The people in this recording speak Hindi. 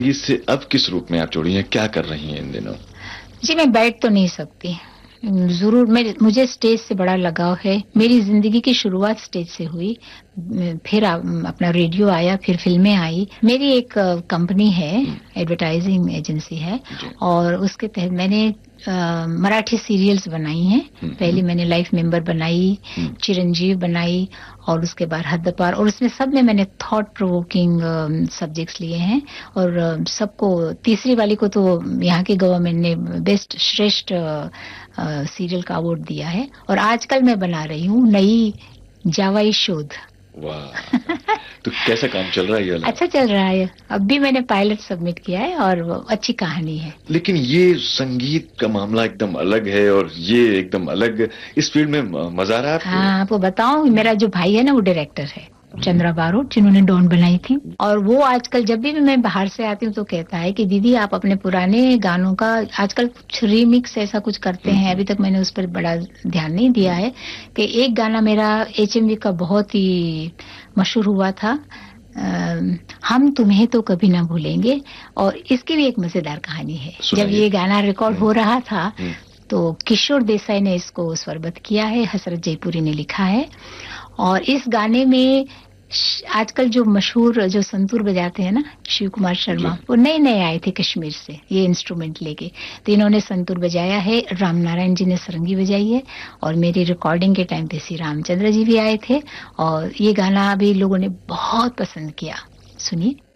इससे अब किस रूप में आप जुड़ी हैं, क्या कर रही हैं इन दिनों? जी, मैं बैठ तो नहीं सकती। ज़रूर मुझे स्टेज से बड़ा लगाव है। मेरी ज़िंदगी की शुरुआत स्टेज से हुई। फिर अपना रेडियो आया, फिर फ़िल्में आई। मेरी एक कंपनी है, एडवर्टाइजिंग एजेंसी है और उसके तहत मैंने मराठी सीरियल्स बनाई हैं। पहले मैंने लाइफ मेंबर बनाई, चिरंजीव बनाई और उसके बाद हद्दपार, और उसमें सब में मैंने थॉट प्रोवोकिंग सब्जेक्ट्स लिए हैं और सबको, तीसरी वाली को तो यहाँ की गवर्नमेंट ने बेस्ट श्रेष्ठ सीरियल का अवार्ड दिया है। और आजकल मैं बना रही हूँ नई जावाई शोध। वाह! तो कैसा काम चल रहा है ये वाला? अच्छा चल रहा है। अब भी मैंने पायलट सबमिट किया है और अच्छी कहानी है। लेकिन ये संगीत का मामला एकदम अलग है और ये एकदम अलग, इस फील्ड में मजा आ रहा है आपको? हाँ, आपको बताऊं, मेरा जो भाई है ना वो डायरेक्टर है, चंद्रा बारोट, जिन्होंने डॉन बनाई थी। और वो आजकल जब भी मैं बाहर से आती हूँ तो कहता है कि दीदी आप अपने पुराने गानों का आजकल कुछ रीमिक्स ऐसा कुछ करते हैं। अभी तक मैंने उस पर बड़ा ध्यान नहीं दिया है कि एक गाना मेरा HMV का बहुत ही मशहूर हुआ था, हम तुम्हें तो कभी ना भूलेंगे। और इसकी भी एक मजेदार कहानी है। जब ये गाना रिकॉर्ड हो रहा था तो किशोर देसाई ने इसको स्वरबद्ध किया है, हसरत जयपुरी ने लिखा है। और इस गाने में आजकल जो मशहूर जो संतूर बजाते हैं ना, शिव कुमार शर्मा, वो नए नए आए थे कश्मीर से ये इंस्ट्रूमेंट लेके। तो इन्होंने संतूर बजाया है, राम नारायण जी ने सरंगी बजाई है और मेरी रिकॉर्डिंग के टाइम पे श्री रामचंद्र जी भी आए थे। और ये गाना भी लोगों ने बहुत पसंद किया। सुनिए।